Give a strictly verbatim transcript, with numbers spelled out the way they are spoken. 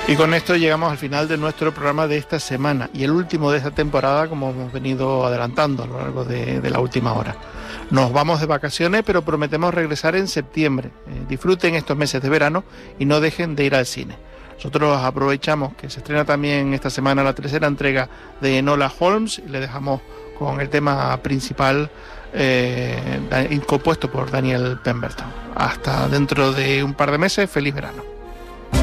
Y con esto llegamos al final de nuestro programa de esta semana y el último de esta temporada, como hemos venido adelantando a lo largo de, de la última hora. Nos vamos de vacaciones, pero prometemos regresar en septiembre. Eh, disfruten estos meses de verano y no dejen de ir al cine. Nosotros aprovechamos que se estrena también esta semana la tercera entrega de Enola Holmes y le dejamos con el tema principal eh, compuesto por Daniel Pemberton. Hasta dentro de un par de meses, feliz verano.